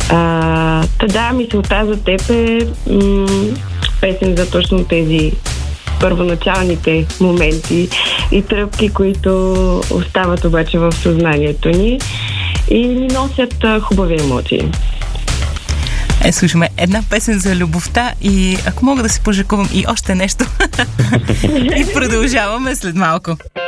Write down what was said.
Да, мисълта за теб е песен за точно тези първоначалните моменти и тръпки, които остават обаче в съзнанието ни и ни носят хубави емоции. Слушаме една песен за любовта и ако мога да си пожелавам и още нещо и продължаваме след малко.